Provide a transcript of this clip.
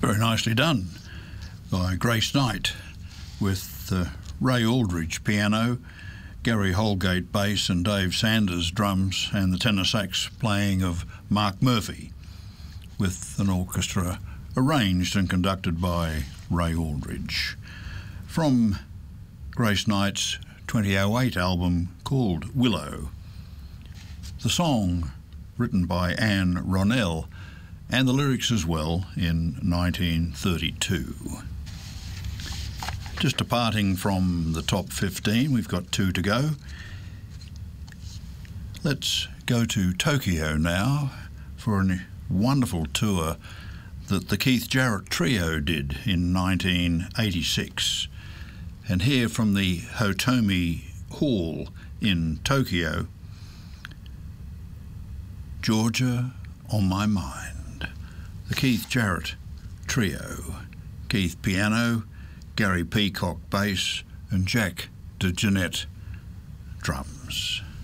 Very nicely done by Grace Knight, with Ray Aldridge piano, Gary Holgate bass and Dave Sanders drums, and the tenor sax playing of Mark Murphy, with an orchestra arranged and conducted by Ray Aldridge. From Grace Knight's 2008 album called Willow, the song written by Anne Ronell, and the lyrics as well, in 1932. Just departing from the top 15, we've got 2 to go. Let's go to Tokyo now for a wonderful tour that the Keith Jarrett Trio did in 1986. And here from the Hotomi Hall in Tokyo, Georgia on My Mind. The Keith Jarrett Trio. Keith piano, Gary Peacock bass, and Jack DeJohnette drums.